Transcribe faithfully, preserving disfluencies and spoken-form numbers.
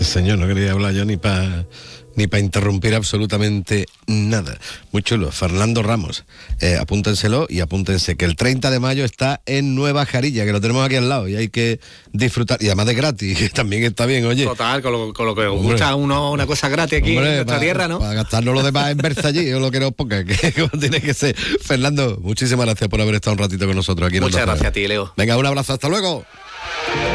Sí, señor, no quería hablar yo ni para ni para interrumpir absolutamente nada. Muy chulo. Fernando Ramos, eh, apúntenselo y apúntense que el treinta de mayo está en Nueva Jarilla, que lo tenemos aquí al lado y hay que disfrutar, y además de gratis, que también está bien, oye. Total, con lo, con lo que os gusta uno, una cosa gratis aquí, hombre, en nuestra pa, tierra, ¿no? Para gastarnos lo demás en Versallí o lo que nos ponga, que como tiene que ser. Fernando, muchísimas gracias por haber estado un ratito con nosotros aquí en Muchas Onda gracias Cero. a ti, Leo. Venga, un abrazo, hasta luego.